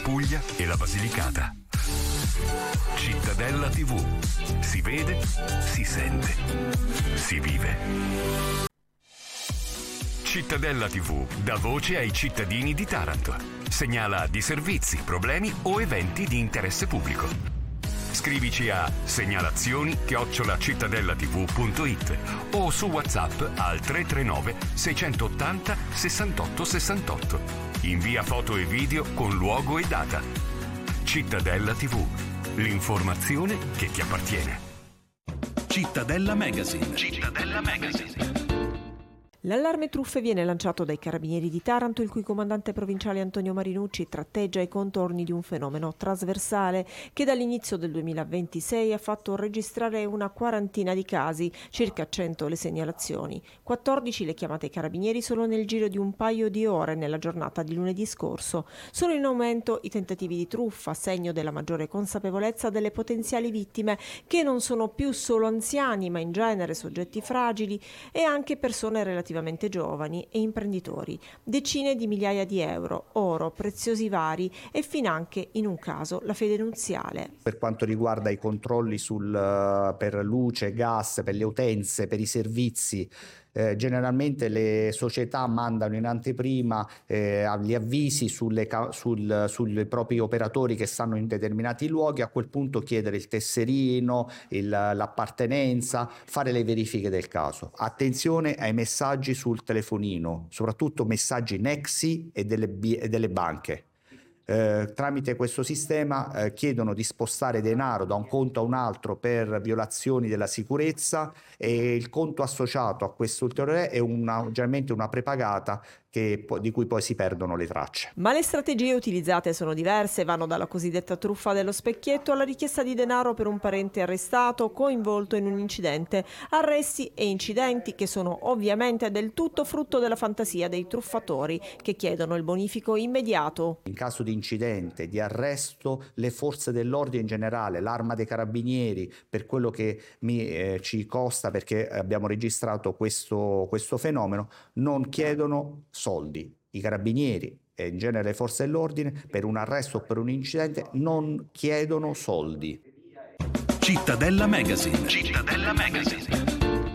Puglia e la Basilicata. Cittadella TV. Si vede, si sente, si vive. Cittadella TV dà voce ai cittadini di Taranto. Segnala disservizi, problemi o eventi di interesse pubblico. Scrivici a segnalazioni@cittadellatv.it o su WhatsApp al 339 680 68 68. Invia foto e video con luogo e data. Cittadella TV. L'informazione che ti appartiene. Cittadella Magazine. Cittadella Magazine. L'allarme truffe viene lanciato dai Carabinieri di Taranto, il cui comandante provinciale Antonio Marinucci tratteggia i contorni di un fenomeno trasversale che dall'inizio del 2026 ha fatto registrare una quarantina di casi, circa 100 le segnalazioni, 14 le chiamate ai Carabinieri solo nel giro di un paio di ore nella giornata di lunedì scorso. Sono in aumento i tentativi di truffa, segno della maggiore consapevolezza delle potenziali vittime, che non sono più solo anziani, ma in genere soggetti fragili e anche persone relativamente giovani e imprenditori. Decine di migliaia di euro, oro, preziosi vari e finanche, in un caso, la fede nuziale. Per quanto riguarda i controlli per luce, gas, per le utenze, per i servizi, generalmente le società mandano in anteprima gli avvisi sui propri operatori che stanno in determinati luoghi. A quel punto chiedere il tesserino, l'appartenenza, fare le verifiche del caso. Attenzione ai messaggi sul telefonino, soprattutto messaggi Nexi e delle banche. Tramite questo sistema chiedono di spostare denaro da un conto a un altro per violazioni della sicurezza, e il conto associato a questo ulteriore è generalmente una prepagata di cui poi si perdono le tracce. Ma le strategie utilizzate sono diverse, vanno dalla cosiddetta truffa dello specchietto alla richiesta di denaro per un parente arrestato coinvolto in un incidente, arresti e incidenti che sono ovviamente del tutto frutto della fantasia dei truffatori, che chiedono il bonifico immediato. In caso di incidente, di arresto, le forze dell'ordine in generale, l'Arma dei Carabinieri, per quello che ci costa, perché abbiamo registrato questo fenomeno, non chiedono soldi. I Carabinieri e in genere le forze dell'ordine per un arresto o per un incidente non chiedono soldi. Cittadella Magazine. Cittadella Magazine.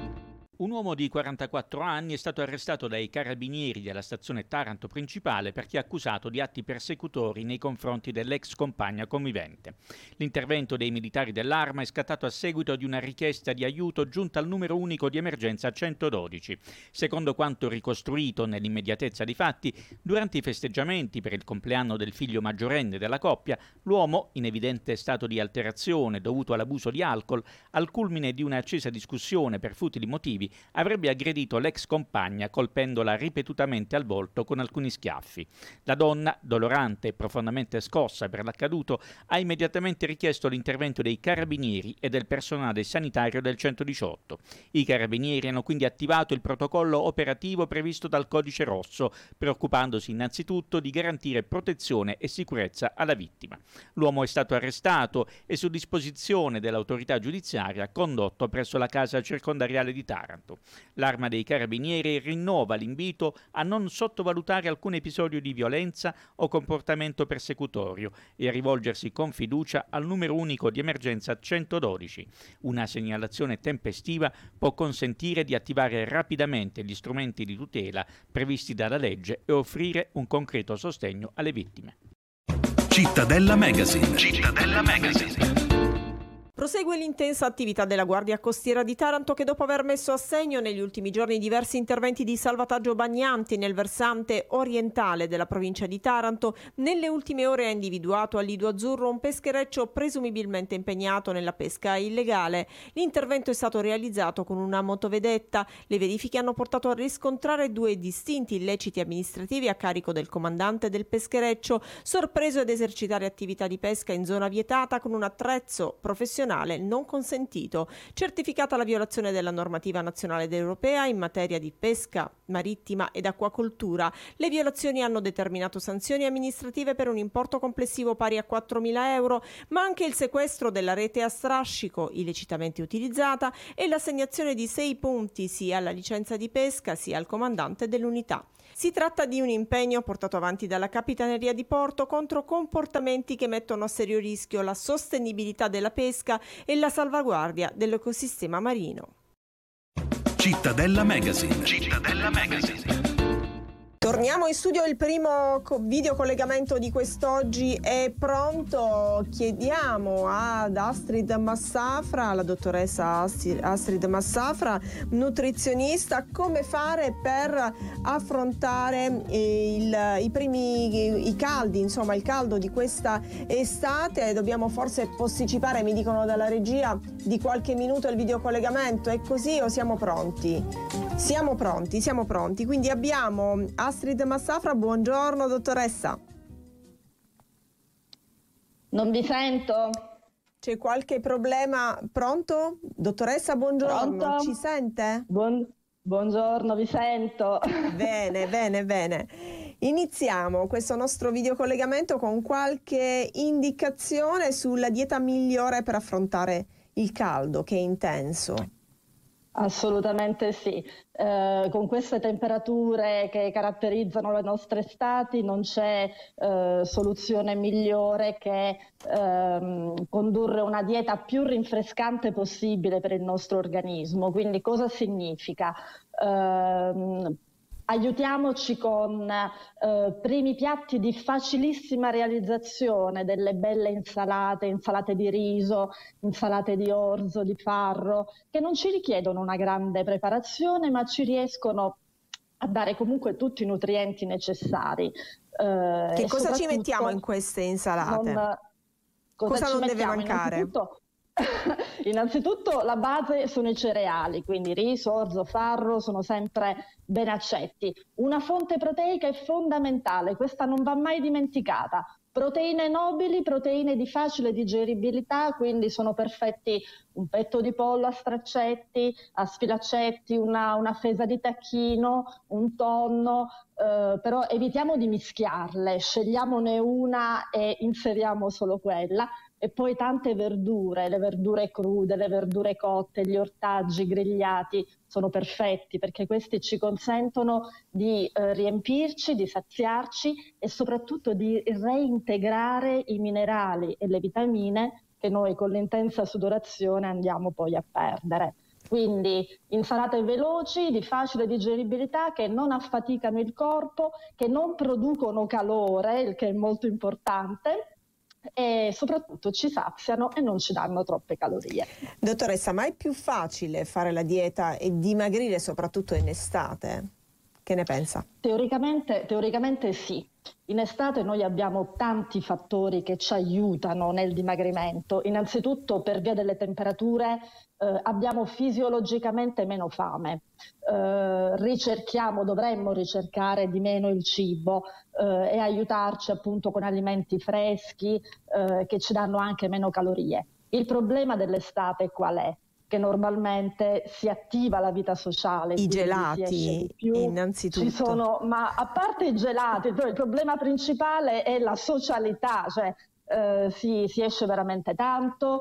Un uomo di 44 anni è stato arrestato dai carabinieri della stazione Taranto principale perché accusato di atti persecutori nei confronti dell'ex compagna convivente. L'intervento dei militari dell'Arma è scattato a seguito di una richiesta di aiuto giunta al numero unico di emergenza 112. Secondo quanto ricostruito nell'immediatezza dei fatti, durante i festeggiamenti per il compleanno del figlio maggiorenne della coppia, l'uomo, in evidente stato di alterazione dovuto all'abuso di alcol, al culmine di un'accesa discussione per futili motivi, avrebbe aggredito l'ex compagna colpendola ripetutamente al volto con alcuni schiaffi. La donna, dolorante e profondamente scossa per l'accaduto, ha immediatamente richiesto l'intervento dei carabinieri e del personale sanitario del 118. I carabinieri hanno quindi attivato il protocollo operativo previsto dal Codice Rosso, preoccupandosi innanzitutto di garantire protezione e sicurezza alla vittima. L'uomo è stato arrestato e, su disposizione dell'autorità giudiziaria, condotto presso la casa circondariale di Taranto. L'Arma dei Carabinieri rinnova l'invito a non sottovalutare alcun episodio di violenza o comportamento persecutorio e a rivolgersi con fiducia al numero unico di emergenza 112. Una segnalazione tempestiva può consentire di attivare rapidamente gli strumenti di tutela previsti dalla legge e offrire un concreto sostegno alle vittime. Cittadella Magazine. Cittadella Magazine. Prosegue l'intensa attività della Guardia Costiera di Taranto, che dopo aver messo a segno negli ultimi giorni diversi interventi di salvataggio bagnanti nel versante orientale della provincia di Taranto, nelle ultime ore ha individuato a Lido Azzurro un peschereccio presumibilmente impegnato nella pesca illegale. L'intervento è stato realizzato con una motovedetta. Le verifiche hanno portato a riscontrare 2 distinti illeciti amministrativi a carico del comandante del peschereccio, sorpreso ad esercitare attività di pesca in zona vietata con un attrezzo professionale non consentito. Certificata la violazione della normativa nazionale ed europea in materia di pesca marittima ed acquacoltura, le violazioni hanno determinato sanzioni amministrative per un importo complessivo pari a 4.000 euro, ma anche il sequestro della rete a strascico illecitamente utilizzata e l'assegnazione di 6 punti sia alla licenza di pesca sia al comandante dell'unità. Si tratta di un impegno portato avanti dalla Capitaneria di Porto contro comportamenti che mettono a serio rischio la sostenibilità della pesca e la salvaguardia dell'ecosistema marino. Cittadella Magazine. Cittadella Magazine. Torniamo in studio, il primo video collegamento di quest'oggi è pronto. Chiediamo ad Astrid Massafra, la dottoressa Astrid Massafra, nutrizionista, come fare per affrontare i caldi, insomma il caldo di questa estate. Dobbiamo forse posticipare, mi dicono dalla regia, di qualche minuto il videocollegamento. È così o siamo pronti? Siamo pronti. Quindi abbiamo Astrid Massafra. Buongiorno dottoressa. Non vi sento. C'è qualche problema? Pronto? Dottoressa, buongiorno. Pronto? Ci sente? Buongiorno, vi sento. Bene. Iniziamo questo nostro videocollegamento con qualche indicazione sulla dieta migliore per affrontare il caldo che è intenso. Assolutamente sì. Con queste temperature che caratterizzano le nostre estati non c'è soluzione migliore che condurre una dieta più rinfrescante possibile per il nostro organismo. Quindi cosa significa? Aiutiamoci con primi piatti di facilissima realizzazione, delle belle insalate di riso, insalate di orzo, di farro, che non ci richiedono una grande preparazione, ma ci riescono a dare comunque tutti i nutrienti necessari. Che cosa ci mettiamo in queste insalate? Cosa non deve mancare? Innanzitutto la base sono i cereali, quindi riso, orzo, farro sono sempre ben accetti. Una fonte proteica è fondamentale, questa non va mai dimenticata. Proteine nobili, proteine di facile digeribilità, quindi sono perfetti un petto di pollo a straccetti, a sfilaccetti, una fesa di tacchino, un tonno, però evitiamo di mischiarle, scegliamone una e inseriamo solo quella. E poi tante verdure, le verdure crude, le verdure cotte, gli ortaggi grigliati sono perfetti perché questi ci consentono di riempirci, di saziarci e soprattutto di reintegrare i minerali e le vitamine che noi con l'intensa sudorazione andiamo poi a perdere. Quindi insalate veloci, di facile digeribilità, che non affaticano il corpo, che non producono calore, il che è molto importante, e soprattutto ci saziano e non ci danno troppe calorie. Dottoressa, ma è più facile fare la dieta e dimagrire soprattutto in estate? Che ne pensa? Teoricamente sì. In estate noi abbiamo tanti fattori che ci aiutano nel dimagrimento. Innanzitutto per via delle temperature abbiamo fisiologicamente meno fame. Dovremmo ricercare di meno il cibo e aiutarci appunto con alimenti freschi che ci danno anche meno calorie. Il problema dell'estate qual è? Che normalmente si attiva la vita sociale. I gelati, innanzitutto. Ma a parte i gelati, il problema principale è la socialità, cioè si esce veramente tanto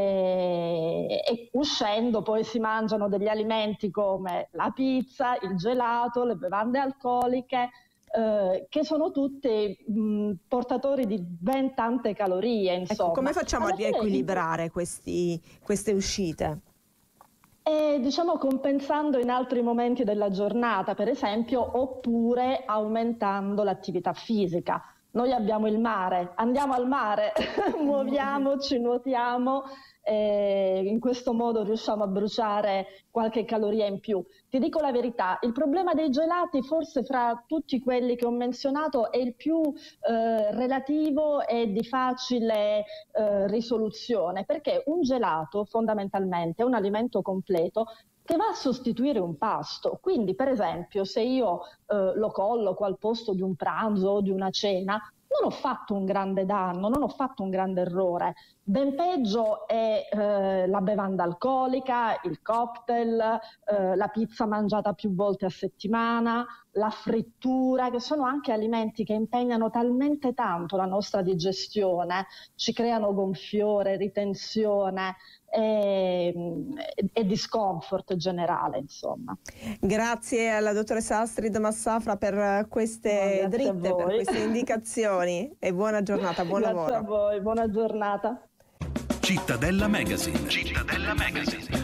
e uscendo poi si mangiano degli alimenti come la pizza, il gelato, le bevande alcoliche, che sono tutti portatori di ben tante calorie. Insomma. Ecco, come facciamo a riequilibrare queste uscite? Diciamo compensando in altri momenti della giornata, per esempio, oppure aumentando l'attività fisica. Noi abbiamo il mare, andiamo al mare, muoviamoci, nuotiamo, in questo modo riusciamo a bruciare qualche caloria in più. Ti dico la verità, il problema dei gelati forse fra tutti quelli che ho menzionato è il più relativo e di facile risoluzione, perché un gelato fondamentalmente è un alimento completo che va a sostituire un pasto. Quindi per esempio se io lo colloco al posto di un pranzo o di una cena, non ho fatto un grande danno, non ho fatto un grande errore. Ben peggio è la bevanda alcolica, il cocktail, la pizza mangiata più volte a settimana, la frittura, che sono anche alimenti che impegnano talmente tanto la nostra digestione, ci creano gonfiore, ritenzione e discomfort generale, insomma. Grazie alla dottoressa Astrid Massafra per queste dritte, per queste indicazioni, e buona giornata, buon lavoro. Grazie a voi, buona giornata. Cittadella Magazine. Cittadella Magazine.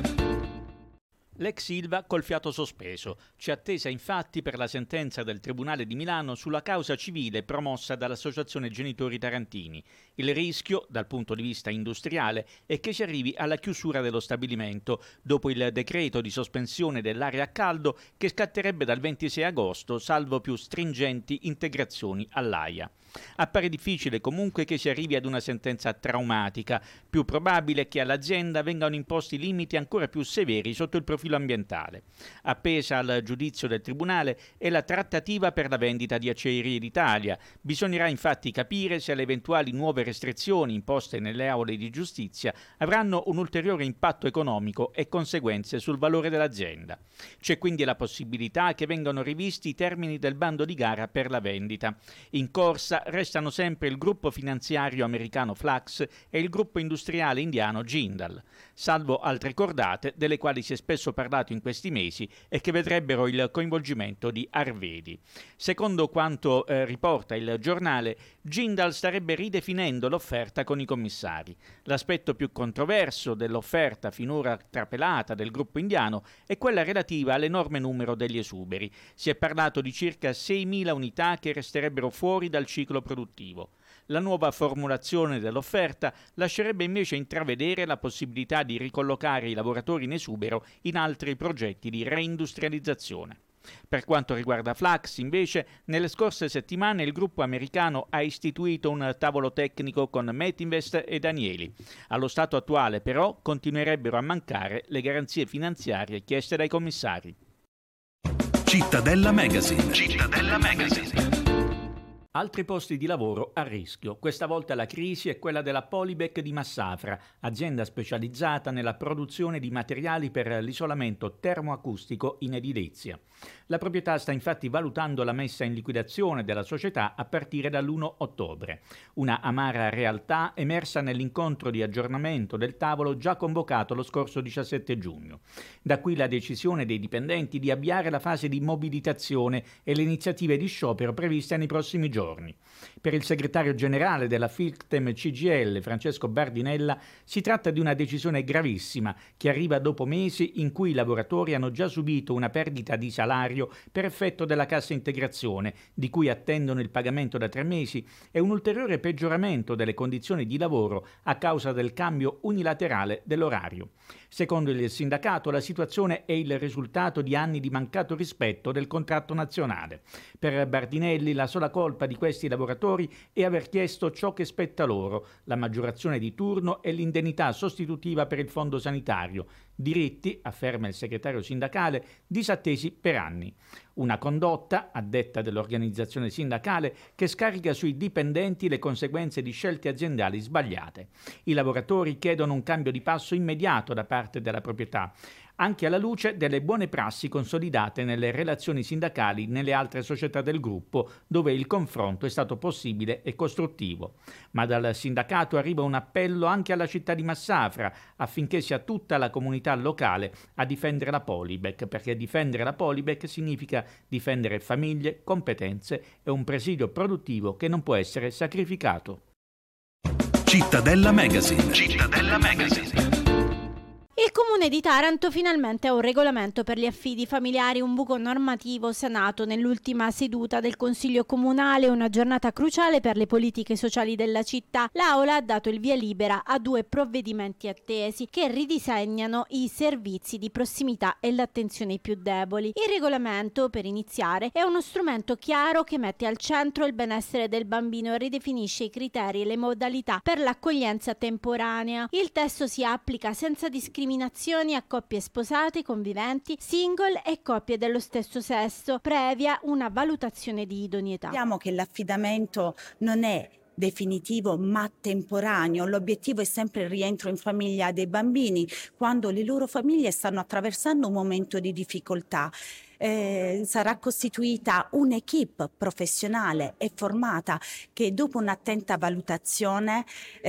L'ex Ilva col fiato sospeso. C'è attesa infatti per la sentenza del Tribunale di Milano sulla causa civile promossa dall'Associazione Genitori Tarantini. Il rischio, dal punto di vista industriale, è che si arrivi alla chiusura dello stabilimento, dopo il decreto di sospensione dell'area a caldo che scatterebbe dal 26 agosto, salvo più stringenti integrazioni all'AIA. Appare difficile comunque che si arrivi ad una sentenza traumatica. Più probabile che all'azienda vengano imposti limiti ancora più severi sotto il profilo ambientale. Appesa al giudizio del Tribunale è la trattativa per la vendita di Acciaierie d'Italia. Bisognerà infatti capire se le eventuali nuove restrizioni imposte nelle aule di giustizia avranno un ulteriore impatto economico e conseguenze sul valore dell'azienda. C'è quindi la possibilità che vengano rivisti i termini del bando di gara per la vendita. In corsa restano sempre il gruppo finanziario americano Flux e il gruppo industriale indiano Jindal, salvo altre cordate delle quali si è spesso parlato in questi mesi e che vedrebbero il coinvolgimento di Arvedi. Secondo quanto riporta il giornale, Jindal starebbe ridefinendo l'offerta con i commissari. L'aspetto più controverso dell'offerta finora trapelata del gruppo indiano è quella relativa all'enorme numero degli esuberi. Si è parlato di circa 6.000 unità che resterebbero fuori dal ciclo produttivo. La nuova formulazione dell'offerta lascerebbe invece intravedere la possibilità di ricollocare i lavoratori in esubero in altri progetti di reindustrializzazione. Per quanto riguarda Flux, invece, nelle scorse settimane il gruppo americano ha istituito un tavolo tecnico con Metinvest e Danieli. Allo stato attuale, però, continuerebbero a mancare le garanzie finanziarie chieste dai commissari. Cittadella Magazine. Cittadella Magazine. Altri posti di lavoro a rischio. Questa volta la crisi è quella della Polybec di Massafra, azienda specializzata nella produzione di materiali per l'isolamento termoacustico in edilizia. La proprietà sta infatti valutando la messa in liquidazione della società a partire dall'1 ottobre. Una amara realtà emersa nell'incontro di aggiornamento del tavolo già convocato lo scorso 17 giugno. Da qui la decisione dei dipendenti di avviare la fase di mobilitazione e le iniziative di sciopero previste nei prossimi giorni. Per il segretario generale della Filctem CGIL, Francesco Bardinella, si tratta di una decisione gravissima che arriva dopo mesi in cui i lavoratori hanno già subito una perdita di salario per effetto della cassa integrazione, di cui attendono il pagamento da 3 mesi, e un ulteriore peggioramento delle condizioni di lavoro a causa del cambio unilaterale dell'orario. Secondo il sindacato, la situazione è il risultato di anni di mancato rispetto del contratto nazionale. Per Bardinelli, la sola colpa di questi lavoratori è aver chiesto ciò che spetta loro, la maggiorazione di turno e l'indennità sostitutiva per il fondo sanitario, diritti, afferma il segretario sindacale, disattesi per anni. Una condotta, a detta dell'organizzazione sindacale, che scarica sui dipendenti le conseguenze di scelte aziendali sbagliate. I lavoratori chiedono un cambio di passo immediato da parte della proprietà, anche alla luce delle buone prassi consolidate nelle relazioni sindacali nelle altre società del gruppo, dove il confronto è stato possibile e costruttivo. Ma dal sindacato arriva un appello anche alla città di Massafra affinché sia tutta la comunità locale a difendere la Polybec, perché difendere la Polybec significa difendere famiglie, competenze e un presidio produttivo che non può essere sacrificato. Cittadella Magazine. Cittadella Magazine. Il Comune di Taranto finalmente ha un regolamento per gli affidi familiari, un buco normativo sanato nell'ultima seduta del Consiglio Comunale, una giornata cruciale per le politiche sociali della città. L'Aula ha dato il via libera a 2 provvedimenti attesi che ridisegnano i servizi di prossimità e l'attenzione ai più deboli. Il regolamento, per iniziare, è uno strumento chiaro che mette al centro il benessere del bambino e ridefinisce i criteri e le modalità per l'accoglienza temporanea. Il testo si applica senza discriminazioni a coppie sposate, conviventi, single e coppie dello stesso sesso, previa una valutazione di idoneità. Vediamo che l'affidamento non è definitivo ma temporaneo. L'obiettivo è sempre il rientro in famiglia dei bambini quando le loro famiglie stanno attraversando un momento di difficoltà. sarà costituita un'equipe professionale e formata che dopo un'attenta valutazione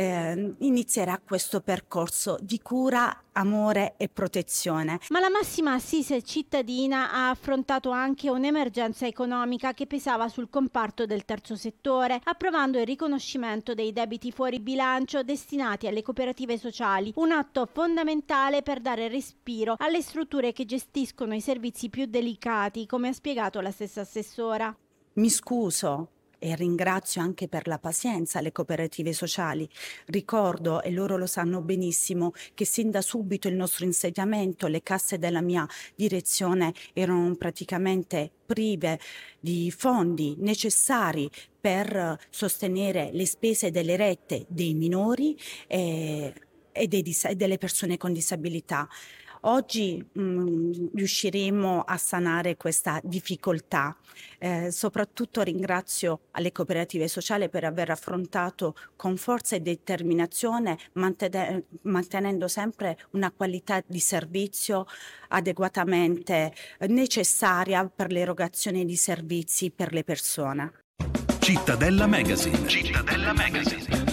inizierà questo percorso di cura, amore e protezione. Ma la massima assise cittadina ha affrontato anche un'emergenza economica che pesava sul comparto del terzo settore, approvando il riconoscimento dei debiti fuori bilancio destinati alle cooperative sociali, un atto fondamentale per dare respiro alle strutture che gestiscono i servizi più delicati, come ha spiegato la stessa assessora. Mi scuso e ringrazio anche per la pazienza le cooperative sociali. Ricordo, e loro lo sanno benissimo, che sin da subito il nostro insediamento, le casse della mia direzione erano praticamente prive di fondi necessari per sostenere le spese delle rette dei minori e delle persone con disabilità. Oggi riusciremo a sanare questa difficoltà. Soprattutto ringrazio alle cooperative sociali per aver affrontato con forza e determinazione, mantenendo sempre una qualità di servizio adeguatamente necessaria per l'erogazione di servizi per le persone. Cittadella Magazine. Cittadella Magazine.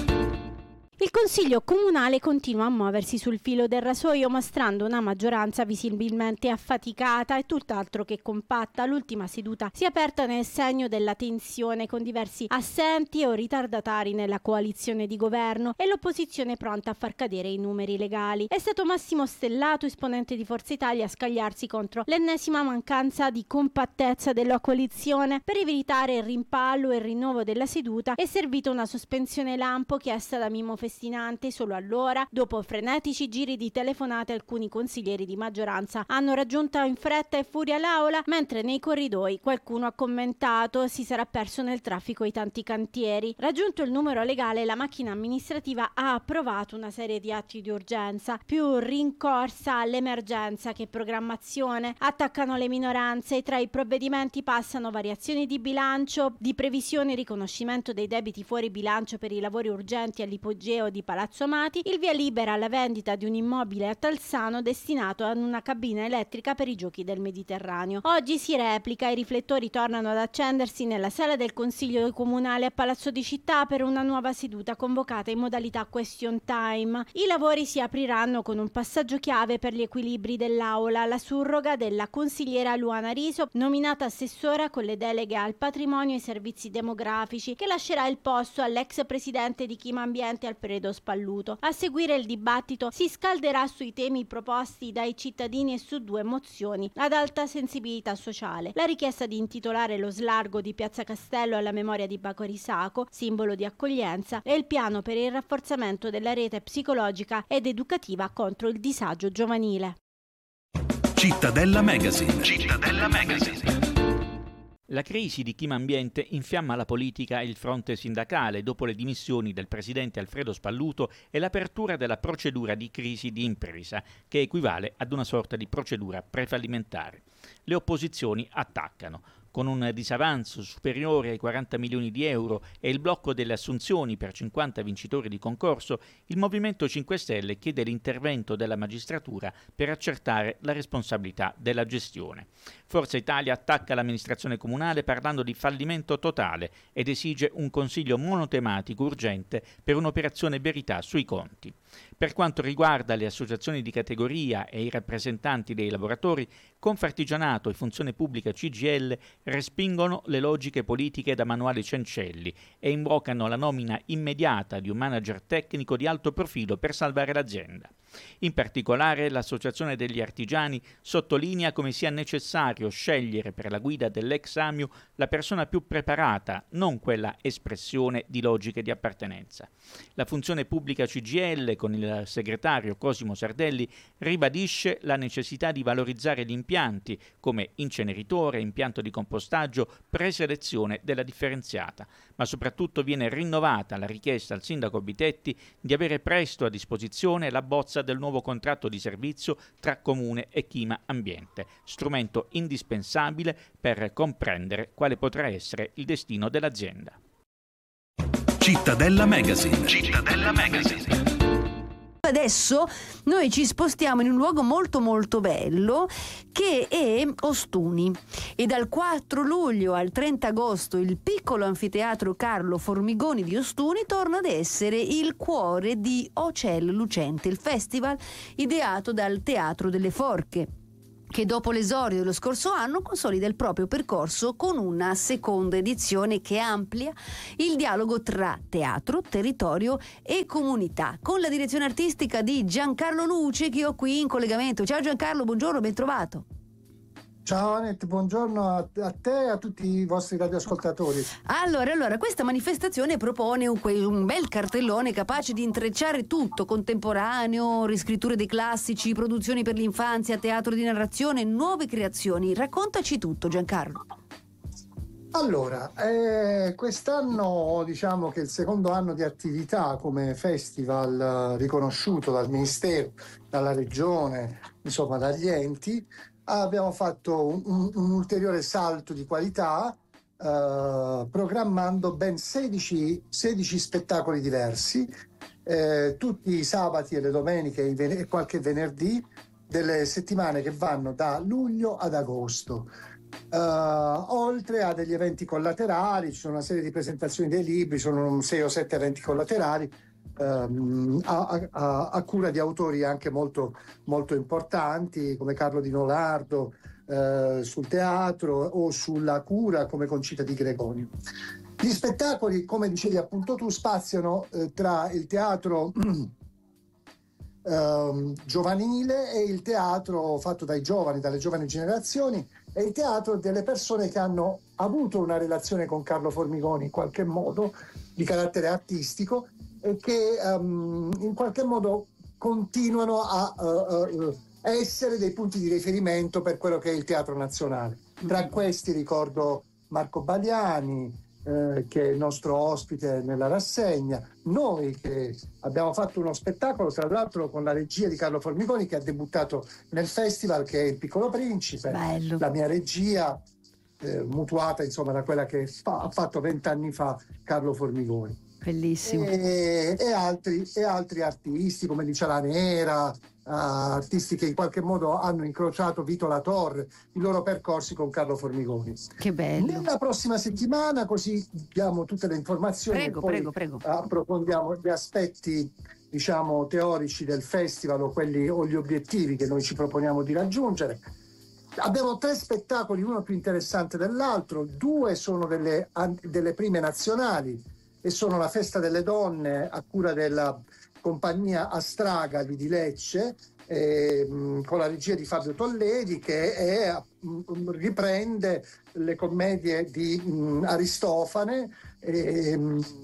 Il Consiglio Comunale continua a muoversi sul filo del rasoio, mostrando una maggioranza visibilmente affaticata e tutt'altro che compatta. L'ultima seduta si è aperta nel segno della tensione, con diversi assenti o ritardatari nella coalizione di governo e l'opposizione pronta a far cadere i numeri legali. È stato Massimo Stellato, esponente di Forza Italia, a scagliarsi contro l'ennesima mancanza di compattezza della coalizione. Per evitare il rimpallo e il rinnovo della seduta è servita una sospensione lampo chiesta da Mimmo Festinante. Solo allora, dopo frenetici giri di telefonate, alcuni consiglieri di maggioranza hanno raggiunto in fretta e furia l'aula, mentre nei corridoi qualcuno ha commentato: si sarà perso nel traffico i tanti cantieri. Raggiunto il numero legale, la macchina amministrativa ha approvato una serie di atti di urgenza, più rincorsa all'emergenza che programmazione. Attaccano le minoranze e tra i provvedimenti passano variazioni di bilancio, di previsione e riconoscimento dei debiti fuori bilancio per i lavori urgenti all'ipogeo di Palazzo Amati, il via libera alla vendita di un immobile a Talsano destinato ad una cabina elettrica per i giochi del Mediterraneo. Oggi si replica, i riflettori tornano ad accendersi nella sala del Consiglio Comunale a Palazzo di Città per una nuova seduta convocata in modalità question time. I lavori si apriranno con un passaggio chiave per gli equilibri dell'Aula, la surroga della consigliera Luana Riso, nominata assessora con le deleghe al patrimonio e ai servizi demografici, che lascerà il posto all'ex presidente di Chima Ambiente Alfredo Spalluto. A seguire il dibattito si scalderà sui temi proposti dai cittadini e su due mozioni ad alta sensibilità sociale: la richiesta di intitolare lo slargo di Piazza Castello alla memoria di Bacori Sacco, simbolo di accoglienza, e il piano per il rafforzamento della rete psicologica ed educativa contro il disagio giovanile. Cittadella Magazine. Cittadella Magazine. La crisi di Chima Ambiente infiamma la politica e il fronte sindacale dopo le dimissioni del presidente Alfredo Spalluto e l'apertura della procedura di crisi di impresa, che equivale ad una sorta di procedura prefallimentare. Le opposizioni attaccano. Con un disavanzo superiore ai 40 milioni di euro e il blocco delle assunzioni per 50 vincitori di concorso, il Movimento 5 Stelle chiede l'intervento della magistratura per accertare la responsabilità della gestione. Forza Italia attacca l'amministrazione comunale parlando di fallimento totale ed esige un consiglio monotematico urgente per un'operazione verità sui conti. Per quanto riguarda le associazioni di categoria e i rappresentanti dei lavoratori, Confartigianato e Funzione Pubblica CGIL respingono le logiche politiche da manuale Cencelli e invocano la nomina immediata di un manager tecnico di alto profilo per salvare l'azienda. In particolare, l'Associazione degli Artigiani sottolinea come sia necessario scegliere per la guida dell'ex Amiu la persona più preparata, non quella espressione di logiche di appartenenza. La Funzione Pubblica CGIL, con il segretario Cosimo Sardelli, ribadisce la necessità di valorizzare gli impianti come inceneritore, impianto di compostaggio, preselezione della differenziata, ma soprattutto viene rinnovata la richiesta al sindaco Bitetti di avere presto a disposizione la bozza del nuovo contratto di servizio tra Comune e Chima Ambiente, strumento indispensabile per comprendere quale potrà essere il destino dell'azienda. Cittadella Magazine. Cittadella Magazine. Adesso noi ci spostiamo in un luogo molto molto bello che è Ostuni, e dal 4 luglio al 30 agosto il piccolo anfiteatro Carlo Formigoni di Ostuni torna ad essere il cuore di O Ciel Lucente, il festival ideato dal Teatro delle Forche, che dopo l'esordio dello scorso anno consolida il proprio percorso con una seconda edizione che amplia il dialogo tra teatro, territorio e comunità, con la direzione artistica di Giancarlo Nuce, che ho qui in collegamento. Ciao Giancarlo, buongiorno, ben trovato. Ciao Annette, buongiorno a te e a tutti i vostri radioascoltatori. Allora, questa manifestazione propone un bel cartellone capace di intrecciare tutto: contemporaneo, riscritture dei classici, produzioni per l'infanzia, teatro di narrazione, nuove creazioni. Raccontaci tutto, Giancarlo. Allora, quest'anno diciamo che è il secondo anno di attività come festival riconosciuto dal Ministero, dalla Regione, insomma dagli enti. Abbiamo fatto un ulteriore salto di qualità programmando ben 16 spettacoli diversi, tutti i sabati e le domeniche e qualche venerdì delle settimane che vanno da luglio ad agosto. Oltre a degli eventi collaterali, ci sono una serie di presentazioni dei libri, sono 6 o 7 eventi collaterali a cura di autori anche molto, molto importanti come Carlo Di Nolardo sul teatro, o sulla cura come Concita Di Gregorio. Gli spettacoli, come dicevi appunto tu, spaziano tra il teatro giovanile e il teatro fatto dai giovani, dalle giovani generazioni, e il teatro delle persone che hanno avuto una relazione con Carlo Formigoni in qualche modo di carattere artistico e che in qualche modo continuano a essere dei punti di riferimento per quello che è il teatro nazionale. Tra questi ricordo Marco Baliani, che è il nostro ospite nella rassegna, noi che abbiamo fatto uno spettacolo tra l'altro con la regia di Carlo Formigoni, che ha debuttato nel festival, che è Il Piccolo Principe. Bello. La mia regia mutuata insomma da quella che ha fatto 20 anni fa Carlo Formigoni. Bellissimo. E altri artisti come Licia La Nera, artisti che in qualche modo hanno incrociato Vito La Torre, i loro percorsi con Carlo Formigoni. Che bello. Nella prossima settimana, così diamo tutte le informazioni, prego. Approfondiamo gli aspetti diciamo teorici del festival o gli obiettivi che noi ci proponiamo di raggiungere. Abbiamo 3 spettacoli, uno più interessante dell'altro. 2 sono delle prime nazionali e sono la Festa delle Donne a cura della compagnia Astragali di Lecce, con la regia di Fabio Tolledi, che riprende le commedie di Aristofane e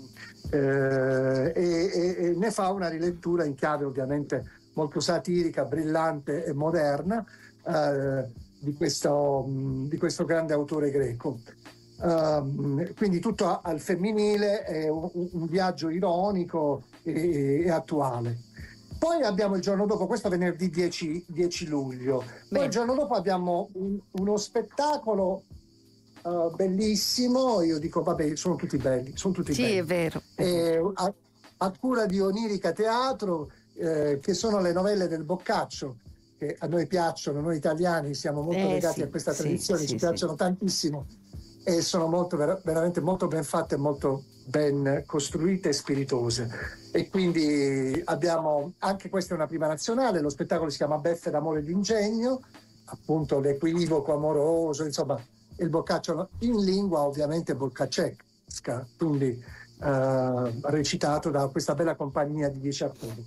ne fa una rilettura in chiave ovviamente molto satirica, brillante e moderna di questo grande autore greco. Quindi tutto al femminile, è un viaggio ironico e attuale. Poi abbiamo il giorno dopo, questo venerdì 10 luglio, poi il giorno dopo abbiamo uno spettacolo bellissimo, io dico vabbè, sono tutti belli, sì, belli. È vero. A cura di Onirica Teatro, che sono le novelle del Boccaccio, che a noi piacciono, noi italiani siamo molto legati a questa tradizione, ci piacciono tantissimo e sono veramente molto ben fatte, molto ben costruite e spiritose. E quindi abbiamo, anche questa è una prima nazionale, lo spettacolo si chiama Beffe d'amore e d'ingegno, appunto l'equivoco amoroso, insomma il Boccaccio in lingua ovviamente boccaccesca, quindi recitato da questa bella compagnia di 10 attori.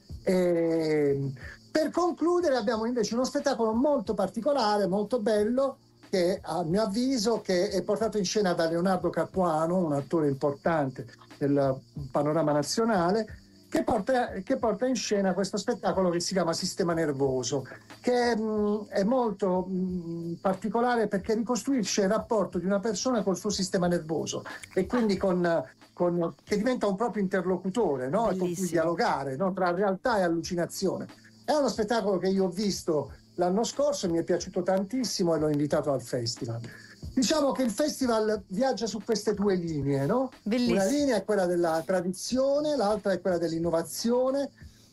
Per concludere abbiamo invece uno spettacolo molto particolare, molto bello, che a mio avviso che è portato in scena da Leonardo Capuano, un attore importante del panorama nazionale, che porta in scena questo spettacolo che si chiama Sistema Nervoso, che è molto particolare perché ricostruisce il rapporto di una persona col suo sistema nervoso e quindi che diventa un proprio interlocutore, no? Con cui dialogare, no? Tra realtà e allucinazione. È uno spettacolo che io ho visto l'anno scorso, mi è piaciuto tantissimo e l'ho invitato al festival. Diciamo che il festival viaggia su queste 2 linee, no? Bellissimo. Una linea è quella della tradizione, l'altra è quella dell'innovazione,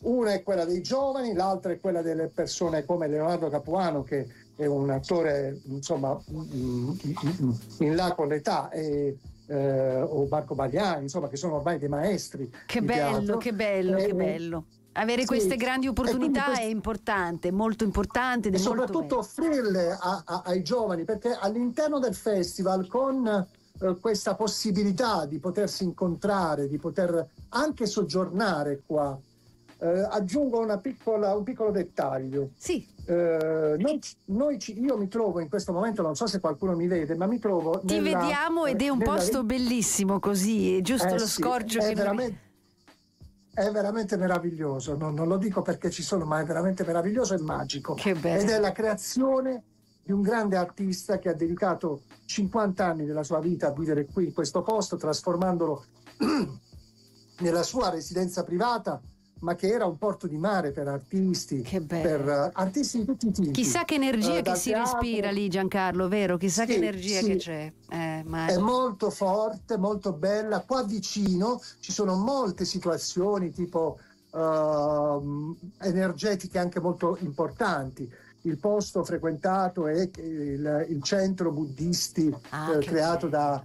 Una è quella dei giovani, l'altra è quella delle persone come Leonardo Capuano, che è un attore insomma in là con l'età, o Marco Bagliani, insomma, che sono ormai dei maestri. Che bello, che bello, che bello. Avere queste grandi opportunità è importante, molto importante. E soprattutto offrirle ai giovani, perché all'interno del festival, con questa possibilità di potersi incontrare, di poter anche soggiornare qua, aggiungo un piccolo dettaglio. Sì. Io mi trovo in questo momento, non so se qualcuno mi vede, ma mi trovo Ti vediamo ed è un posto bellissimo così, è giusto lo scorcio che è veramente meraviglioso, non lo dico perché ci sono, ma è veramente meraviglioso e magico. Che bello. Ed è la creazione di un grande artista che ha dedicato 50 anni della sua vita a vivere qui in questo posto, trasformandolo nella sua residenza privata, ma che era un porto di mare per artisti, per artisti di tutti i tipi. Chissà che energia che si respira lì, Giancarlo, vero? Chissà che energia che c'è. È molto forte, molto bella. Qua vicino ci sono molte situazioni tipo energetiche anche molto importanti. Il posto frequentato è il centro buddisti creato da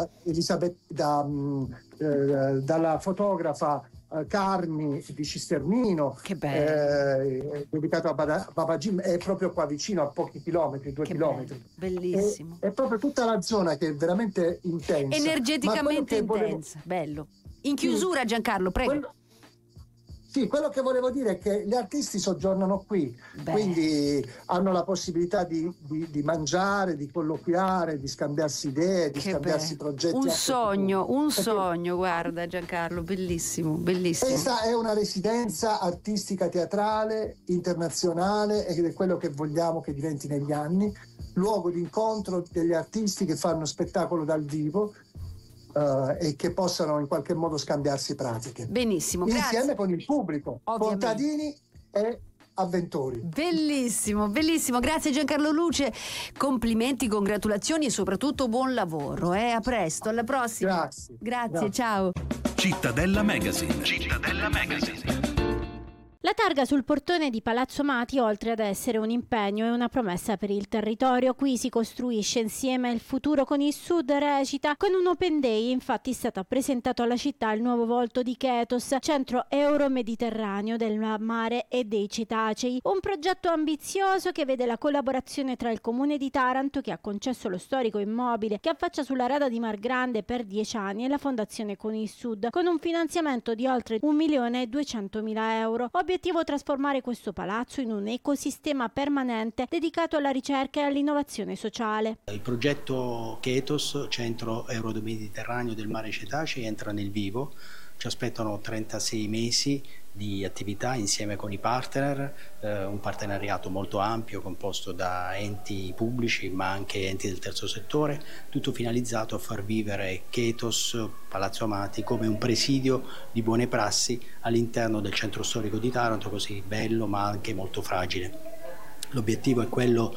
dalla fotografa Carmi di Cisternino, che dedicato a Babaji, è proprio qua vicino, a pochi chilometri, 2 chilometri. Bellissimo. È proprio tutta la zona che è veramente intensa. Energeticamente intensa. Bello. In chiusura, Giancarlo, prego. Quello che volevo dire è che gli artisti soggiornano qui, quindi hanno la possibilità di mangiare, di colloquiare, di scambiarsi idee, di scambiarsi progetti. Un sogno, guarda Giancarlo, bellissimo, bellissimo. Questa è una residenza artistica teatrale internazionale ed è quello che vogliamo che diventi negli anni, luogo di incontro degli artisti che fanno spettacolo dal vivo, e che possano in qualche modo scambiarsi pratiche. Benissimo, insieme con il pubblico, contadini e avventori. Bellissimo, bellissimo. Grazie Giancarlo Luce, complimenti, congratulazioni e soprattutto buon lavoro. A presto, alla prossima. Grazie. Ciao. Cittadella Magazine. Cittadella Magazine. La targa sul portone di Palazzo Mati, oltre ad essere un impegno, è una promessa per il territorio. Qui si costruisce insieme il futuro con il Sud, recita. Con un open day, infatti, è stato presentato alla città il nuovo volto di Ketos, centro euro-mediterraneo del mare e dei cetacei. Un progetto ambizioso che vede la collaborazione tra il comune di Taranto, che ha concesso lo storico immobile che affaccia sulla rada di Mar Grande per 10 anni, e la Fondazione con il Sud, con un finanziamento di oltre 1.200.000 euro. Obiettivo: trasformare questo palazzo in un ecosistema permanente dedicato alla ricerca e all'innovazione sociale. Il progetto Ketos, centro euro-mediterraneo del mare cetacei, entra nel vivo. Ci aspettano 36 mesi di attività insieme con i partner, un partenariato molto ampio composto da enti pubblici ma anche enti del terzo settore, tutto finalizzato a far vivere Ketos, Palazzo Amati, come un presidio di buone prassi all'interno del centro storico di Taranto, così bello ma anche molto fragile. L'obiettivo è quello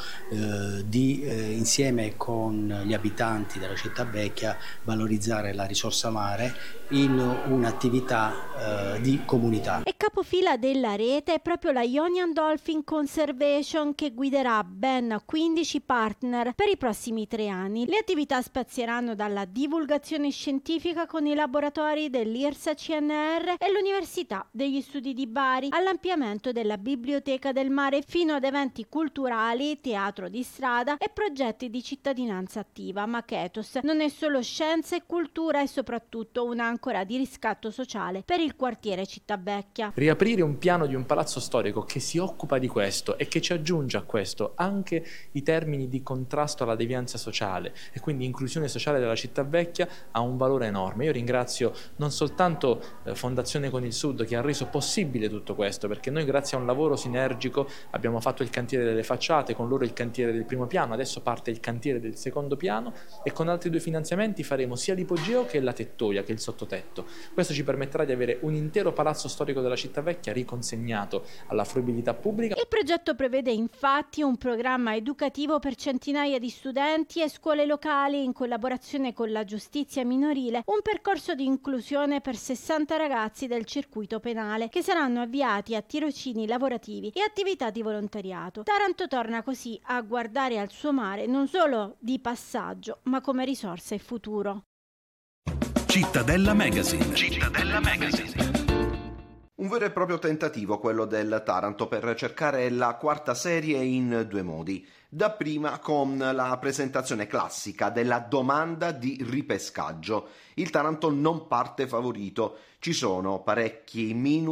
di, insieme con gli abitanti della città vecchia, valorizzare la risorsa mare in un'attività di comunità. E capofila della rete è proprio la Ionian Dolphin Conservation, che guiderà ben 15 partner per i prossimi 3 anni. Le attività spazieranno dalla divulgazione scientifica con i laboratori dell'IRSA CNR e l'Università degli Studi di Bari, all'ampliamento della Biblioteca del Mare, fino ad eventi culturali, teatro di strada e progetti di cittadinanza attiva. Ma Ketos non è solo scienza e cultura, è soprattutto un'ancora di riscatto sociale per il quartiere Città Vecchia. Riaprire un piano di un palazzo storico che si occupa di questo e che ci aggiunge a questo anche i termini di contrasto alla devianza sociale e quindi inclusione sociale della Città Vecchia ha un valore enorme. Io ringrazio non soltanto Fondazione con il Sud, che ha reso possibile tutto questo, perché noi grazie a un lavoro sinergico abbiamo fatto il cantiere cantiere delle facciate, con loro il cantiere del primo piano, adesso parte il cantiere del secondo piano e con altri 2 finanziamenti faremo sia l'ipogeo che la tettoia, che è il sottotetto. Questo ci permetterà di avere un intero palazzo storico della città vecchia riconsegnato alla fruibilità pubblica. Il progetto prevede infatti un programma educativo per centinaia di studenti e scuole locali in collaborazione con la giustizia minorile, un percorso di inclusione per 60 ragazzi del circuito penale che saranno avviati a tirocini lavorativi e attività di volontariato. Taranto torna così a guardare al suo mare non solo di passaggio, ma come risorsa e futuro. Cittadella Magazine. Cittadella Magazine. Un vero e proprio tentativo quello del Taranto per cercare la quarta serie in 2 modi. Dapprima con la presentazione classica della domanda di ripescaggio. Il Taranto non parte favorito, ci sono parecchi minus